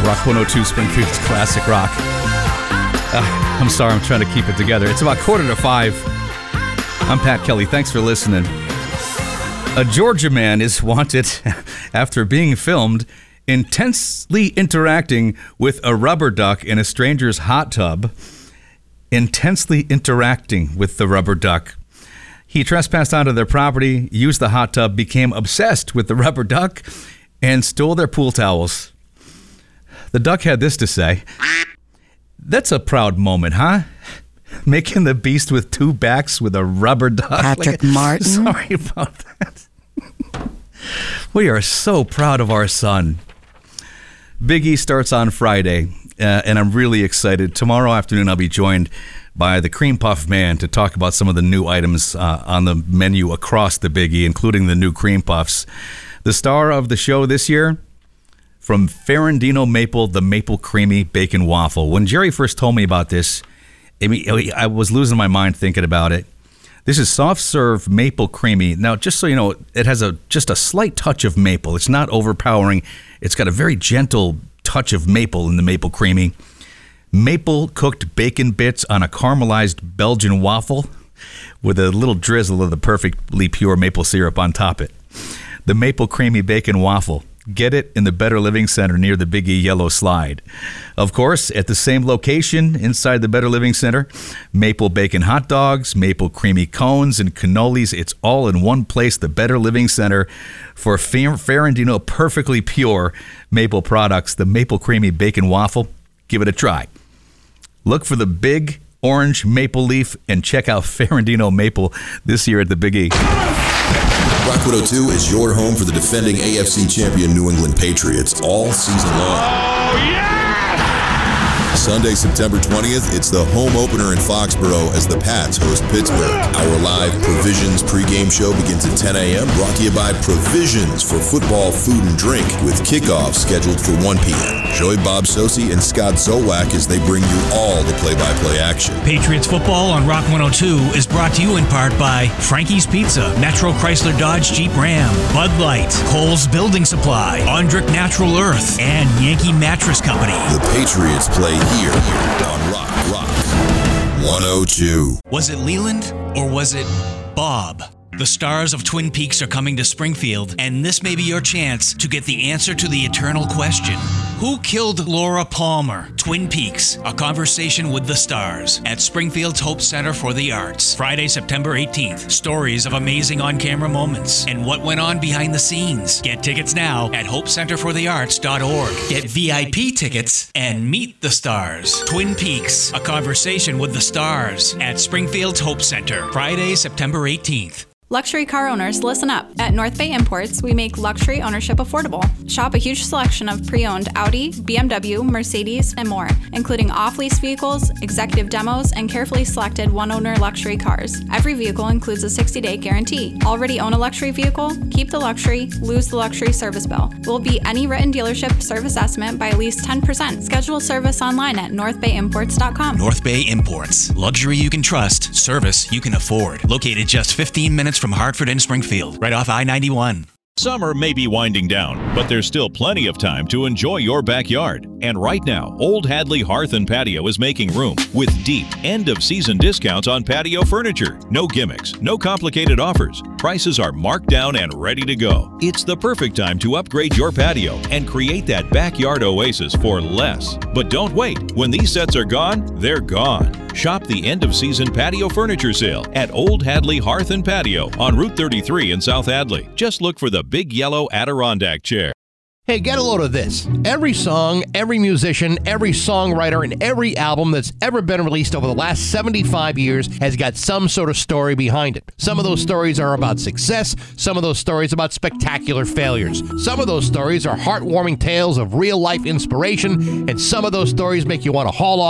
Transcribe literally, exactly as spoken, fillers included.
Rock one oh two, Springfield's classic rock. Uh, I'm sorry, I'm trying to keep it together. It's about quarter to five. I'm Pat Kelly. Thanks for listening. A Georgia man is wanted after being filmed intensely interacting with a rubber duck in a stranger's hot tub. Intensely interacting with the rubber duck. He trespassed onto their property, used the hot tub, became obsessed with the rubber duck, and stole their pool towels. The duck had this to say: "That's a proud moment, huh? Making the beast with two backs with a rubber duck." Patrick like, Martin. Sorry about that. We are so proud of our son. Big E starts on Friday, uh, and I'm really excited. Tomorrow afternoon, I'll be joined by the Cream Puff Man to talk about some of the new items uh, on the menu across the Big E, including the new Cream Puffs. The star of the show this year, from Ferrandino Maple, the Maple Creamy Bacon Waffle. When Jerry first told me about this, I mean, I was losing my mind thinking about it. This is soft serve maple creamy. Now, just so you know, it has a just a slight touch of maple. It's not overpowering. It's got a very gentle touch of maple in the maple creamy. Maple cooked bacon bits on a caramelized Belgian waffle with a little drizzle of the perfectly pure maple syrup on top of it. The Maple Creamy Bacon Waffle. Get it in the Better Living Center near the Big E Yellow Slide. Of course, at the same location inside the Better Living Center, maple bacon hot dogs, maple creamy cones, and cannolis. It's all in one place, the Better Living Center, for Ferrandino perfectly pure maple products. The Maple Creamy Bacon Waffle. Give it a try. Look for the big orange maple leaf and check out Ferrandino Maple this year at the Big E. Rock one oh two is your home for the defending A F C champion New England Patriots all season long. Oh, yeah! Sunday, September twentieth, it's the home opener in Foxborough as the Pats host Pittsburgh. Our live Provisions pregame show begins at ten a.m. Brought to you by Provisions for football, food, and drink, with kickoff scheduled for one p.m. Join Bob Sosi and Scott Zolak as they bring you all the play-by-play action. Patriots football on Rock one oh two is brought to you in part by Frankie's Pizza, Metro Chrysler Dodge Jeep Ram, Bud Light, Kohl's Building Supply, Ondrick Natural Earth, and Yankee Mattress Company. The Patriots play here, here on Rock Rock one oh two. Was it Leland or was it Bob? The stars of Twin Peaks are coming to Springfield, and this may be your chance to get the answer to the eternal question. Who killed Laura Palmer? Twin Peaks, a conversation with the stars at Springfield's Hope Center for the Arts. Friday, September eighteenth. Stories of amazing on-camera moments and what went on behind the scenes. Get tickets now at hope center for the arts dot org. Get V I P tickets and meet the stars. Twin Peaks, a conversation with the stars at Springfield's Hope Center. Friday, September eighteenth. Luxury car owners, listen up. At North Bay Imports, we make luxury ownership affordable. Shop a huge selection of pre-owned Audi, B M W, Mercedes, and more, including off-lease vehicles, executive demos, and carefully selected one-owner luxury cars. Every vehicle includes a sixty-day guarantee. Already own a luxury vehicle? Keep the luxury, lose the luxury service bill. We'll beat any written dealership service estimate by at least ten percent. Schedule service online at north bay imports dot com. North Bay Imports. Luxury you can trust, service you can afford. Located just fifteen minutes from Hartford and Springfield, right off I ninety-one. Summer may be winding down, but there's still plenty of time to enjoy your backyard. And right now, Old Hadley Hearth and Patio is making room with deep end-of-season discounts on patio furniture. No gimmicks, no complicated offers. Prices are marked down and ready to go. It's the perfect time to upgrade your patio and create that backyard oasis for less. But don't wait. When these sets are gone, they're gone. Shop the end-of-season patio furniture sale at Old Hadley Hearth and Patio on Route thirty-three in South Hadley. Just look for the big yellow Adirondack chair. Hey, get a load of this. Every song, every musician, every songwriter, and every album that's ever been released over the last seventy-five years has got some sort of story behind it. Some of those stories are about success, some of those stories about spectacular failures. Some of those stories are heartwarming tales of real-life inspiration, and some of those stories make you want to haul off